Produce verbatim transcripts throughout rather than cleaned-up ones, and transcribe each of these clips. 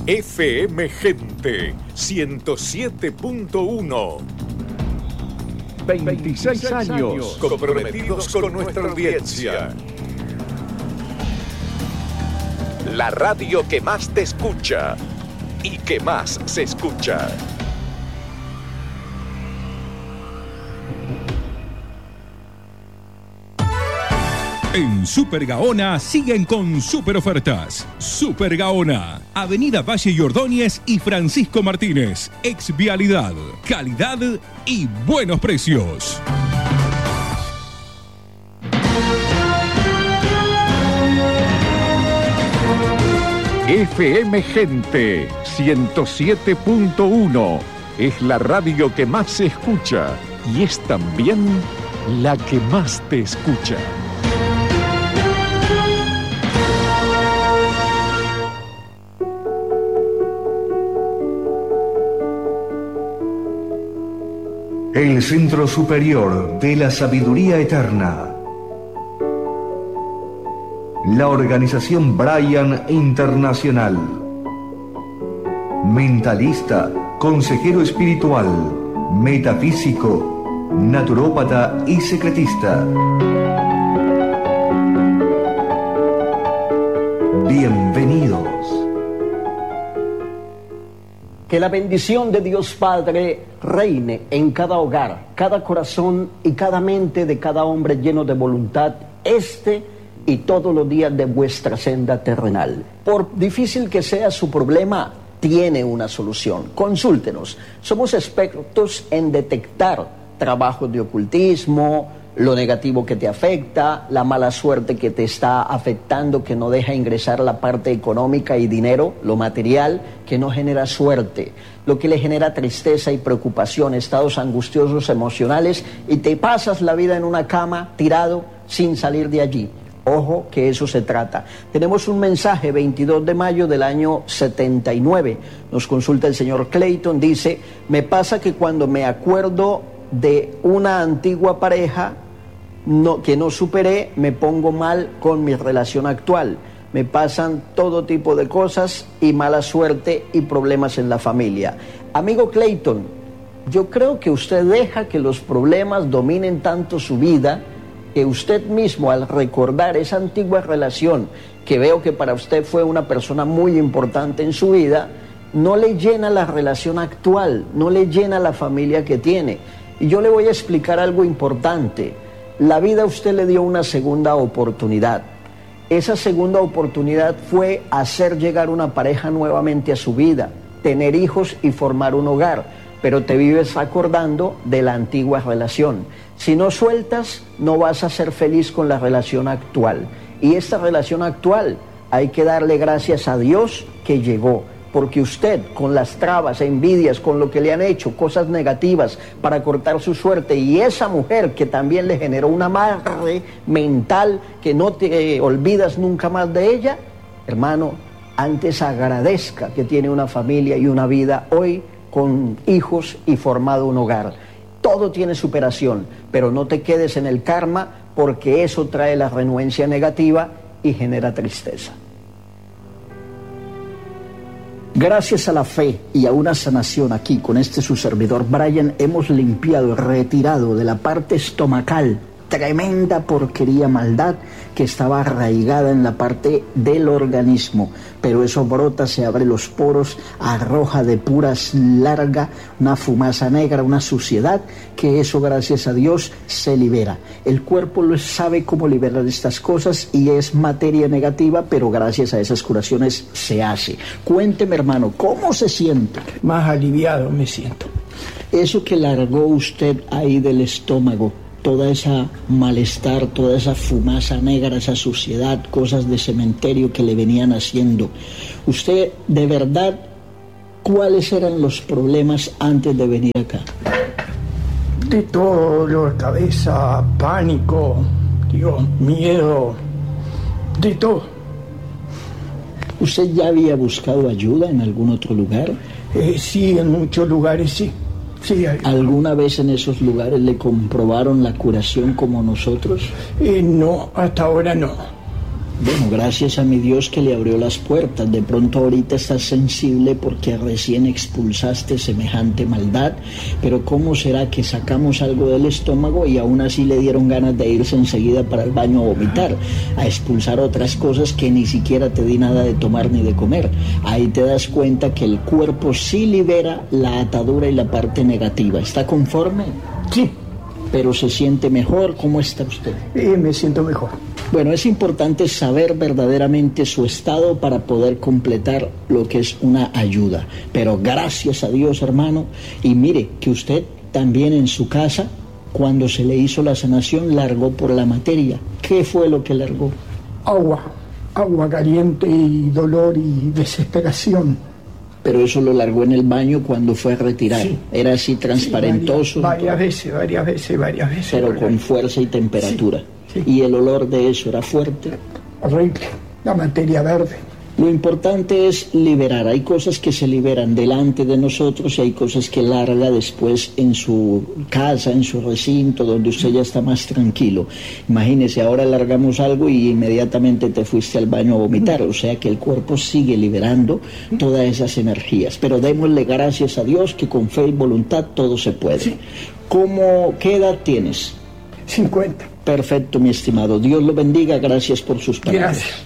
F M Gente ciento siete punto uno. veintiséis años comprometidos con nuestra audiencia. La radio que más te escucha y que más se escucha. En Super Gaona siguen con super ofertas. Super Gaona, Avenida Valle y Ordóñez y Francisco Martínez. Ex Vialidad, calidad y buenos precios. F M Gente ciento siete punto uno es la radio que más se escucha y es también la que más te escucha. El Centro Superior de la Sabiduría Eterna. La organización Brian Internacional. Mentalista, consejero espiritual, metafísico, naturópata y secretista. Bienvenidos. Que la bendición de Dios Padre reine en cada hogar, cada corazón y cada mente de cada hombre lleno de voluntad, este y todos los días de vuestra senda terrenal. Por difícil que sea su problema, tiene una solución. Consúltenos. Somos expertos en detectar trabajos de ocultismo, lo negativo que te afecta, la mala suerte que te está afectando, que no deja ingresar la parte económica y dinero, lo material, que no genera suerte, lo que le genera tristeza y preocupación, estados angustiosos emocionales, y te pasas la vida en una cama, tirado, sin salir de allí. Ojo, que eso se trata. Tenemos un mensaje, veintidós de mayo del año setenta y nueve. Nos consulta el señor Clayton, dice: me pasa que cuando me acuerdo de una antigua pareja no, que no superé, me pongo mal con mi relación actual. Me pasan todo tipo de cosas y mala suerte y problemas en la familia. Amigo Clayton, yo creo que usted deja que los problemas dominen tanto su vida, que usted mismo, al recordar esa antigua relación, que veo que para usted fue una persona muy importante en su vida, no le llena la relación actual, no le llena la familia que tiene. Y yo le voy a explicar algo importante. La vida a usted le dio una segunda oportunidad. Esa segunda oportunidad fue hacer llegar una pareja nuevamente a su vida, tener hijos y formar un hogar, pero te vives acordando de la antigua relación. Si no sueltas, no vas a ser feliz con la relación actual. Y esta relación actual hay que darle gracias a Dios que llegó. Porque usted, con las trabas, envidias, con lo que le han hecho, cosas negativas para cortar su suerte, y esa mujer que también le generó un amarre mental que no te eh, olvidas nunca más de ella, hermano, antes agradezca que tiene una familia y una vida hoy con hijos y formado un hogar. Todo tiene superación, pero no te quedes en el karma, porque eso trae la renuencia negativa y genera tristeza. Gracias a la fe y a una sanación aquí con este su servidor Brian, hemos limpiado y retirado de la parte estomacal tremenda porquería, maldad que estaba arraigada en la parte del organismo, pero eso brota, se abre los poros, arroja de puras larga una fumaza negra, una suciedad, que eso gracias a Dios se libera. El cuerpo lo sabe cómo liberar estas cosas y es materia negativa, pero gracias a esas curaciones se hace. Cuénteme, hermano, ¿cómo se siente? Más aliviado me siento. Eso que largó usted ahí del estómago, toda esa malestar, toda esa fumaza negra, esa suciedad, cosas de cementerio que le venían haciendo. Usted, de verdad, ¿cuáles eran los problemas antes de venir acá? De todo, dolor de cabeza, pánico, digo, miedo, de todo. ¿Usted ya había buscado ayuda en algún otro lugar? Eh, sí, en muchos lugares sí. Sí, hay... ¿Alguna vez en esos lugares le comprobaron la curación como nosotros? Eh, no, hasta ahora no. Bueno, gracias a mi Dios que le abrió las puertas. De pronto ahorita estás sensible porque recién expulsaste semejante maldad, pero ¿cómo será que sacamos algo del estómago y aún así le dieron ganas de irse enseguida para el baño a vomitar, a expulsar otras cosas que ni siquiera te di nada de tomar ni de comer? Ahí te das cuenta que el cuerpo sí libera la atadura y la parte negativa. ¿Está conforme? Sí. Pero se siente mejor. ¿Cómo está usted? Eh, me siento mejor. Bueno, es importante saber verdaderamente su estado para poder completar lo que es una ayuda. Pero gracias a Dios, hermano, y mire que usted también en su casa, cuando se le hizo la sanación, largó por la materia. ¿Qué fue lo que largó? Agua, agua caliente y dolor y desesperación. Pero eso lo largó en el baño cuando fue a retirar. Sí. Era así transparentoso. Sí, varias, varias veces, varias veces, varias veces. Pero varias. Con fuerza y temperatura. Sí, sí. Y el olor de eso era fuerte. Horrible, la materia verde. Lo importante es liberar. Hay cosas que se liberan delante de nosotros y hay cosas que larga después en su casa, en su recinto, donde usted ya está más tranquilo. Imagínese, ahora largamos algo y inmediatamente te fuiste al baño a vomitar. O sea que el cuerpo sigue liberando todas esas energías. Pero démosle gracias a Dios que con fe y voluntad todo se puede. Sí. ¿Cómo, qué edad tienes? cincuenta. Perfecto, mi estimado. Dios lo bendiga. Gracias por sus palabras. Gracias.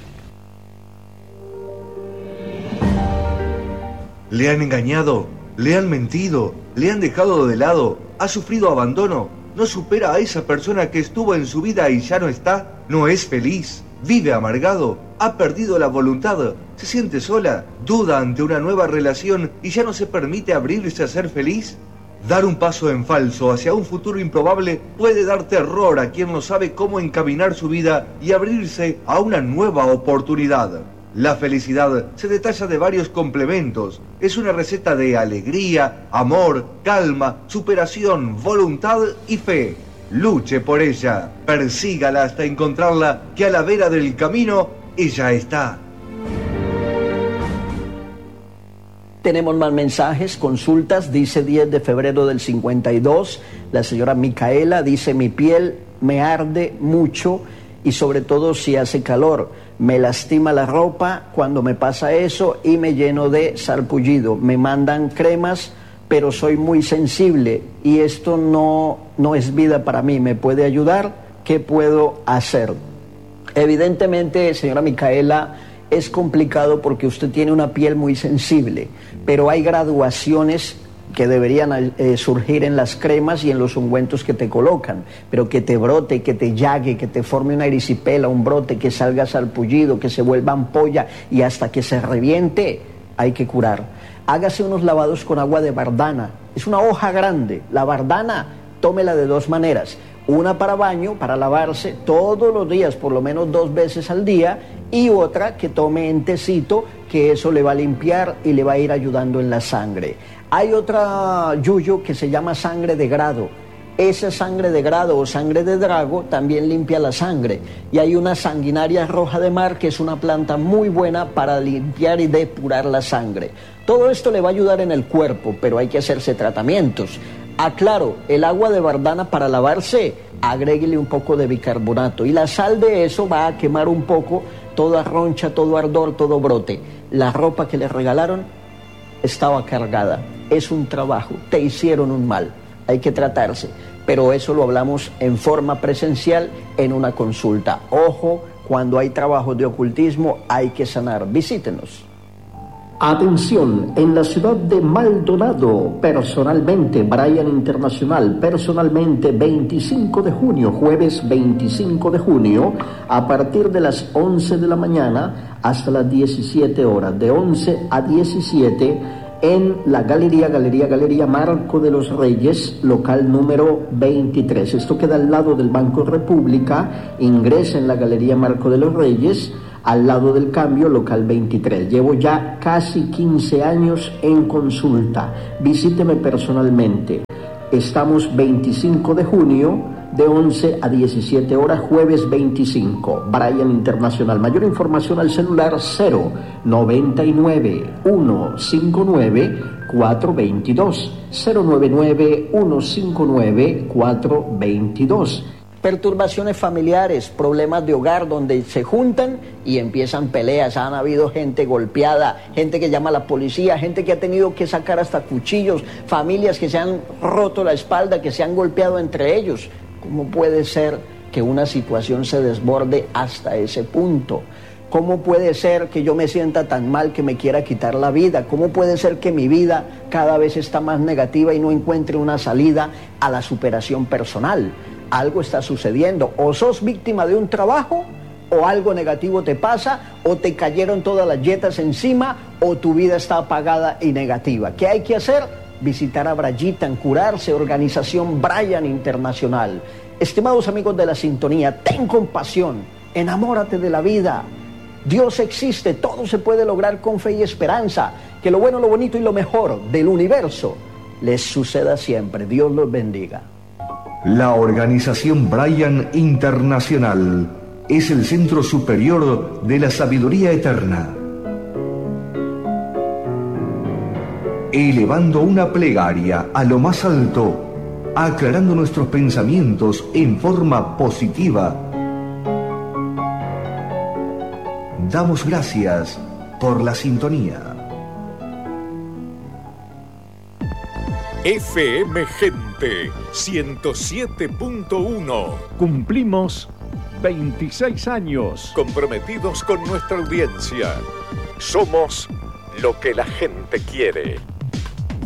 ¿Le han engañado? ¿Le han mentido? ¿Le han dejado de lado? ¿Ha sufrido abandono? ¿No supera a esa persona que estuvo en su vida y ya no está? ¿No es feliz? ¿Vive amargado? ¿Ha perdido la voluntad? ¿Se siente sola? ¿Duda ante una nueva relación y ya no se permite abrirse a ser feliz? Dar un paso en falso hacia un futuro improbable puede dar terror a quien no sabe cómo encaminar su vida y abrirse a una nueva oportunidad. La felicidad se detalla de varios complementos. Es una receta de alegría, amor, calma, superación, voluntad y fe. Luche por ella, persígala hasta encontrarla, que a la vera del camino ella está. Tenemos más mensajes, consultas. Dice diez de febrero del cincuenta y dos, la señora Micaela dice: mi piel me arde mucho y sobre todo si hace calor. Me lastima la ropa cuando me pasa eso y me lleno de sarpullido. Me mandan cremas, pero soy muy sensible y esto no, no es vida para mí. ¿Me puede ayudar? ¿Qué puedo hacer? Evidentemente, señora Micaela, es complicado porque usted tiene una piel muy sensible, pero hay graduaciones que deberían eh, surgir en las cremas y en los ungüentos que te colocan, pero que te brote, que te llague, que te forme una erisipela, un brote, que salga sarpullido, que se vuelva ampolla y hasta que se reviente, hay que curar. Hágase unos lavados con agua de bardana, es una hoja grande. La bardana, tómela de dos maneras: una para baño, para lavarse todos los días, por lo menos dos veces al día, y otra que tome en tecito, que eso le va a limpiar y le va a ir ayudando en la sangre. Hay otra yuyo que se llama sangre de grado. Esa sangre de grado o sangre de drago también limpia la sangre. Y hay una sanguinaria roja de mar, que es una planta muy buena para limpiar y depurar la sangre. Todo esto le va a ayudar en el cuerpo, pero hay que hacerse tratamientos. Aclaro, el agua de bardana para lavarse, agréguele un poco de bicarbonato y la sal de eso va a quemar un poco toda roncha, todo ardor, todo brote. La ropa que le regalaron estaba cargada. Es un trabajo, te hicieron un mal, hay que tratarse, pero eso lo hablamos en forma presencial en una consulta. Ojo, cuando hay trabajos de ocultismo hay que sanar. Visítenos. Atención, en la ciudad de Maldonado, personalmente, Brian Internacional, personalmente, veinticinco de junio, jueves veinticinco de junio, a partir de las once de la mañana hasta las diecisiete horas, de once a diecisiete, en la Galería, Galería, Galería Marco de los Reyes, local número veintitrés. Esto queda al lado del Banco República. Ingresa en la Galería Marco de los Reyes, al lado del Cambio, local veintitrés. Llevo ya casi quince años en consulta. Visíteme personalmente. Estamos veinticinco de junio, de once a diecisiete horas, jueves veinticinco. Brian Internacional. Mayor información al celular cero noventa y nueve, ciento cincuenta y nueve, cuatrocientos veintidós. cero noventa y nueve, ciento cincuenta y nueve, cuatrocientos veintidós. Perturbaciones familiares, problemas de hogar donde se juntan y empiezan peleas. Han habido gente golpeada, gente que llama a la policía, gente que ha tenido que sacar hasta cuchillos, familias que se han roto la espalda, que se han golpeado entre ellos. ¿Cómo puede ser que una situación se desborde hasta ese punto? ¿Cómo puede ser que yo me sienta tan mal que me quiera quitar la vida? ¿Cómo puede ser que mi vida cada vez está más negativa y no encuentre una salida a la superación personal? Algo está sucediendo. O sos víctima de un trabajo, o algo negativo te pasa, o te cayeron todas las yetas encima, o tu vida está apagada y negativa. ¿Qué hay que hacer? Visitar a Brayitan, curarse, organización Brian Internacional. Estimados amigos de la sintonía, ten compasión, enamórate de la vida. Dios existe, todo se puede lograr con fe y esperanza. Que lo bueno, lo bonito y lo mejor del universo les suceda siempre. Dios los bendiga. La organización Brian Internacional es el centro superior de la sabiduría eterna. Elevando una plegaria a lo más alto, aclarando nuestros pensamientos en forma positiva, damos gracias por la sintonía. F M Gente ciento siete punto uno. Cumplimos veintiséis años. Comprometidos con nuestra audiencia. Somos lo que la gente quiere.